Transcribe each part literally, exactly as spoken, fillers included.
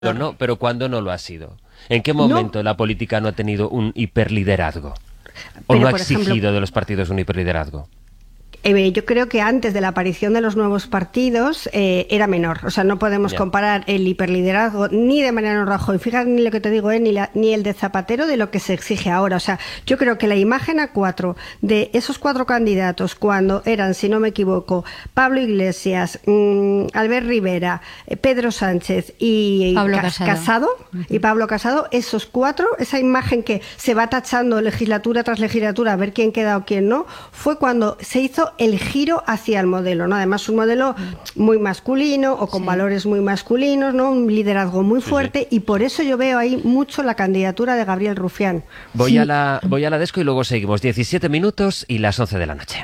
no, pero ¿cuándo no lo ha sido? ¿En qué momento no. la política no ha tenido un hiperliderazgo? ¿O pero, no ha exigido ejemplo, de los partidos un hiperliderazgo? Eh, yo creo que antes de la aparición de los nuevos partidos eh, era menor. O sea, no podemos yeah. comparar el hiperliderazgo ni de Mariano Rajoy, fíjate ni lo que te digo, eh, ni, la, ni el de Zapatero de lo que se exige ahora. O sea, yo creo que la imagen a cuatro de esos cuatro candidatos cuando eran, si no me equivoco, Pablo Iglesias, mmm, Albert Rivera, eh, Pedro Sánchez y Pablo Cas Casado, Casado uh-huh. y Pablo Casado, esos cuatro, esa imagen que se va tachando legislatura tras legislatura a ver quién queda o quién no, fue cuando se hizo el giro hacia el modelo, ¿no? Además un modelo muy masculino o con sí. valores muy masculinos, ¿no? Un liderazgo muy fuerte sí, sí. y por eso yo veo ahí mucho la candidatura de Gabriel Rufián. Voy sí. a la voy a la desco y luego seguimos. diecisiete minutos y las once de la noche.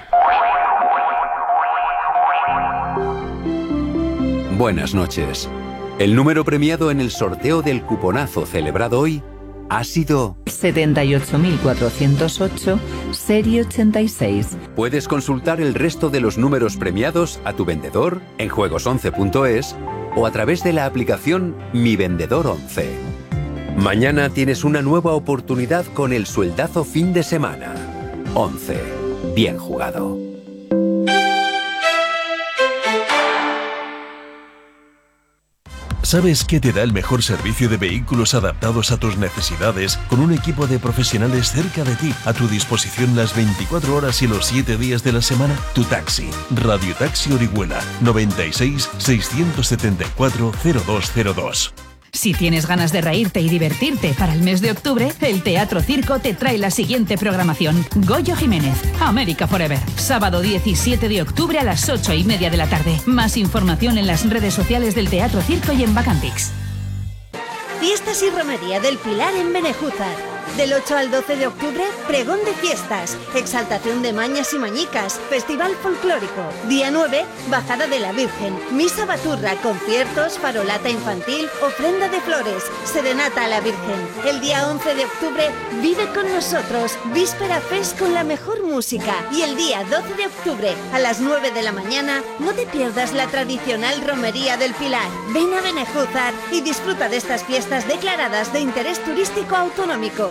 Buenas noches. El número premiado en el sorteo del cuponazo celebrado hoy ha sido setenta y ocho mil cuatrocientos ocho, serie ochenta y seis. Puedes consultar el resto de los números premiados a tu vendedor en juegos once punto es o a través de la aplicación Mi Vendedor once. Mañana tienes una nueva oportunidad con el sueldazo fin de semana. once. Bien jugado. ¿Sabes qué te da el mejor servicio de vehículos adaptados a tus necesidades con un equipo de profesionales cerca de ti, a tu disposición las veinticuatro horas y los siete días de la semana? Tu Taxi. Radio Taxi Orihuela, noventa y seis, seiscientos setenta y cuatro, cero dos cero dos. Si tienes ganas de reírte y divertirte para el mes de octubre, el Teatro Circo te trae la siguiente programación. Goyo Jiménez, América Forever. Sábado diecisiete de octubre a las ocho y media de la tarde. Más información en las redes sociales del Teatro Circo y en Bacantix. Fiestas y romería del Pilar en Benejúzar. Del ocho al doce de octubre, pregón de fiestas, exaltación de mañas y mañicas, festival folclórico. Día nueve, bajada de la Virgen, misa baturra, conciertos, farolata infantil, ofrenda de flores, serenata a la Virgen. El día once de octubre, vive con nosotros, víspera fest con la mejor música. Y el día doce de octubre, a las nueve de la mañana, no te pierdas la tradicional romería del Pilar. Ven a Benejúzar y disfruta de estas fiestas declaradas de interés turístico autonómico.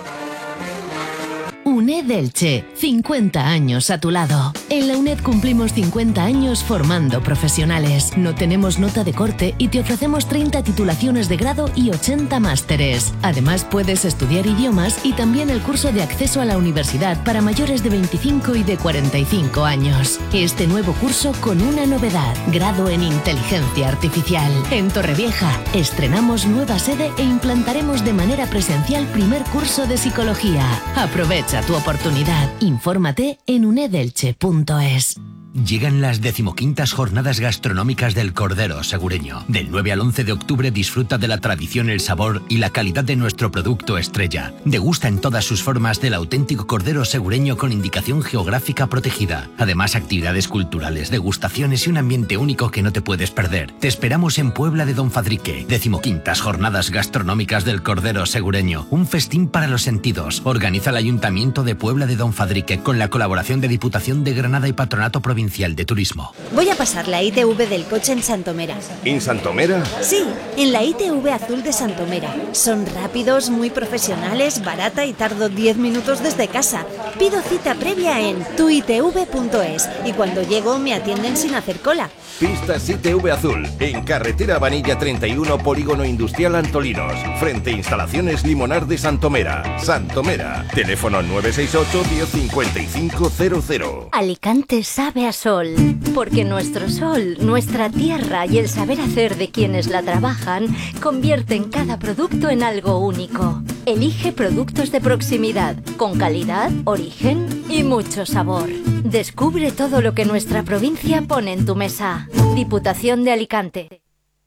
UNED Elche, cincuenta años a tu lado. En la UNED cumplimos cincuenta años formando profesionales. No tenemos nota de corte y te ofrecemos treinta titulaciones de grado y ochenta másteres. Además puedes estudiar idiomas y también el curso de acceso a la universidad para mayores de veinticinco y de cuarenta y cinco años. Este nuevo curso con una novedad, grado en inteligencia artificial. En Torrevieja estrenamos nueva sede e implantaremos de manera presencial primer curso de psicología. Aprovecha tu oportunidad. Infórmate en unedelche punto es. Llegan las decimoquintas Jornadas Gastronómicas del Cordero Segureño. Del nueve al once de octubre disfruta de la tradición, el sabor y la calidad de nuestro producto estrella. Degusta en todas sus formas del auténtico Cordero Segureño con indicación geográfica protegida. Además, actividades culturales, degustaciones y un ambiente único que no te puedes perder. Te esperamos en Puebla de Don Fadrique. Decimoquintas Jornadas Gastronómicas del Cordero Segureño. Un festín para los sentidos. Organiza el Ayuntamiento de Puebla de Don Fadrique con la colaboración de Diputación de Granada y Patronato Provincial de Turismo. Voy a pasar la I T V del coche en Santomera. ¿En Santomera? Sí, en la I T V azul de Santomera. Son rápidos, muy profesionales, barata y tardo diez minutos desde casa. Pido cita previa en tu i t v punto es y cuando llego me atienden sin hacer cola. Pistas I T V Azul, en carretera Vanilla treinta y uno, Polígono Industrial Antolinos, frente a Instalaciones Limonar de Santomera. Santomera, teléfono nueve seis ocho, diez, cincuenta y cinco cero cero. Alicante sabe a sol, porque nuestro sol, nuestra tierra y el saber hacer de quienes la trabajan convierten cada producto en algo único. Elige productos de proximidad, con calidad, origen y mucho sabor. Descubre todo lo que nuestra provincia pone en tu mesa. Diputación de Alicante.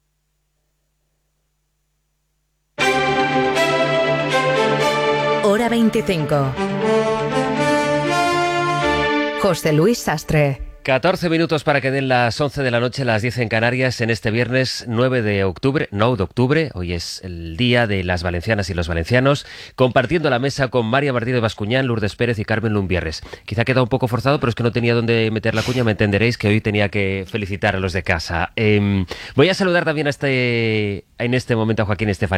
Hora veinticinco. José Luis Sastre. catorce minutos para que den las once de la noche, las diez en Canarias, en este viernes nueve de octubre, nueve de octubre. Hoy es el día de las valencianas y los valencianos, compartiendo la mesa con María Martínez de Bascuñán, Lourdes Pérez y Carmen Lumbierres. Quizá queda un poco forzado, pero es que no tenía dónde meter la cuña, me entenderéis que hoy tenía que felicitar a los de casa. Eh, voy a saludar también a este, en este momento a Joaquín Estefan.